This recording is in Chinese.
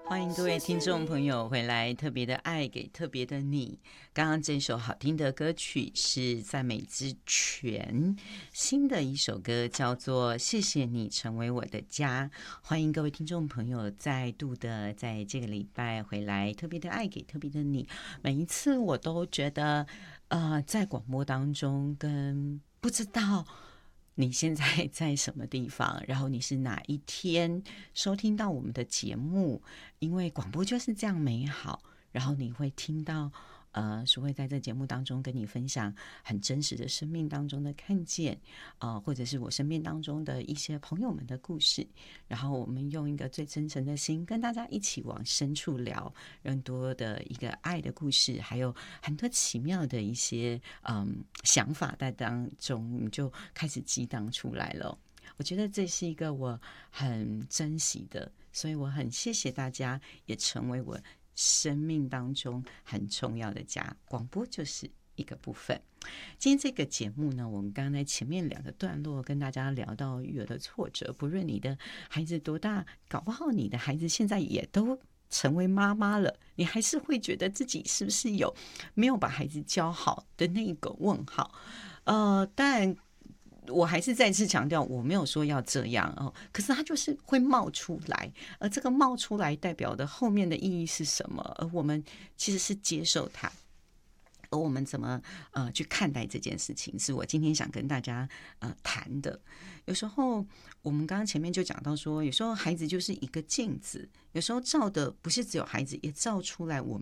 欢迎各位听众朋友回来，特别的爱给特别的你。刚刚这首好听的歌曲是赞美之泉新的一首歌，叫做谢谢你成为我的家。欢迎各位听众朋友再度的在这个礼拜回来，特别的爱给特别的你。每一次我都觉得在广播当中跟不知道你现在在什么地方，然后你是哪一天收听到我们的节目，因为广播就是这样美好，然后你会听到所谓在这节目当中跟你分享很真实的生命当中的看见或者是我身边当中的一些朋友们的故事，然后我们用一个最真诚的心跟大家一起往深处聊更多的一个爱的故事，还有很多奇妙的一些想法在当中，你就开始激荡出来了。我觉得这是一个我很珍惜的，所以我很谢谢大家，也成为我生命当中很重要的家。广播就是一个部分。今天这个节目呢，我们刚刚在前面2个段落跟大家聊到育儿的挫折，不论你的孩子多大，搞不好你的孩子现在也都成为妈妈了，你还是会觉得自己是不是有没有把孩子教好的那个问号。但我还是再次强调，我没有说要这样哦，可是它就是会冒出来，而这个冒出来代表的后面的意义是什么？而我们其实是接受它，而我们怎么去看待这件事情，是我今天想跟大家谈的。有时候我们刚刚前面就讲到说，有时候孩子就是一个镜子，有时候照的不是只有孩子，也照出来我们